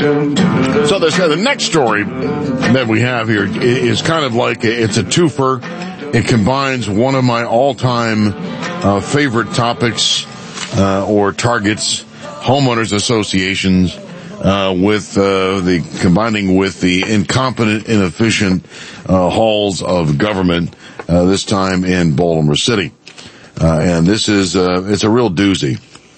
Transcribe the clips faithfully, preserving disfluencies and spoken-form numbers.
So this, uh, the next story that we have here is kind of like, it's a twofer. It combines one of my all-time uh, favorite topics uh, or targets, homeowners associations, uh, with uh, the combining with the incompetent, inefficient uh, halls of government. Uh, this time in Baltimore City, uh, and this is uh, it's a real doozy.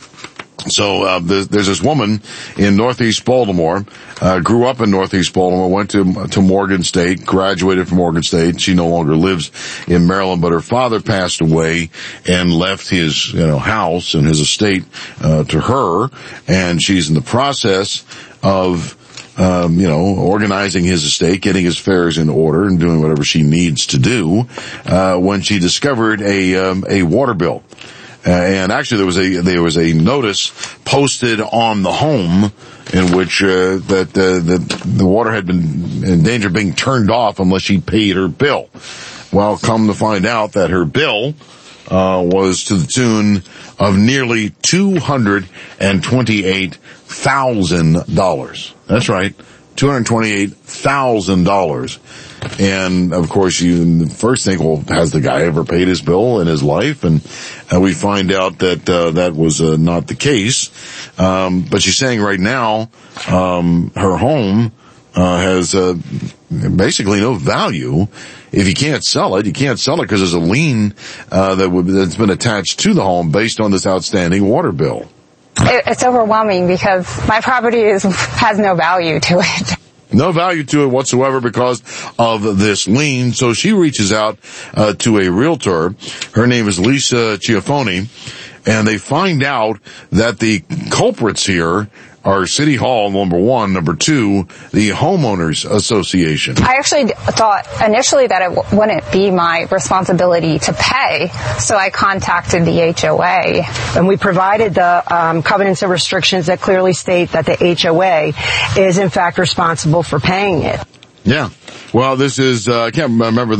So uh, there's, there's this woman in Northeast Baltimore, uh, grew up in Northeast Baltimore, went to to Morgan State, graduated from Morgan State. She no longer lives in Maryland, but her father passed away and left his you know house and his estate uh, to her, and she's in the process of Um, you know, organizing his estate, getting his affairs in order, and doing whatever she needs to do, uh, when she discovered a, um, a water bill. Uh, and actually there was a, there was a notice posted on the home in which, uh, that, uh, the, the water had been in danger of being turned off unless she paid her bill. Well, come to find out that her bill, uh, was to the tune of nearly two hundred twenty-eight thousand dollars. That's right, two hundred twenty-eight thousand dollars. And of course, you first think, well, has the guy ever paid his bill in his life? And, and we find out that uh, that was uh, not the case. Um, but she's saying right now, um, her home uh, has uh, basically no value. If you can't sell it, you can't sell it because there's a lien uh, that would, that's been attached to the home based on this outstanding water bill. It's overwhelming because my property is, has no value to it. No value to it whatsoever because of this lien. So she reaches out uh, to a realtor. Her name is Lisa Chiafoni, and they find out that the culprits here are City Hall, number one. Number two, the Homeowners Association. I actually thought initially that it w- wouldn't be my responsibility to pay, so I contacted the H O A. And we provided the um, covenants and restrictions that clearly state that the H O A is in fact responsible for paying it. Yeah. Well, this is, uh, I can't remember